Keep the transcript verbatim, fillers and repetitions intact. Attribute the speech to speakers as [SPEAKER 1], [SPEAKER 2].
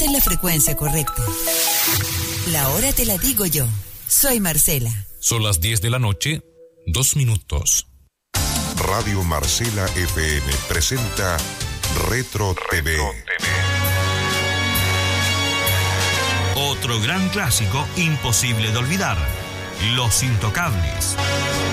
[SPEAKER 1] en la frecuencia correcta. La hora te la digo yo. Soy Marcela.
[SPEAKER 2] Son las diez de la noche, dos minutos.
[SPEAKER 3] Radio Marcela F M presenta Retro T V. Retro T V.
[SPEAKER 4] Otro gran clásico imposible de olvidar. Los Intocables.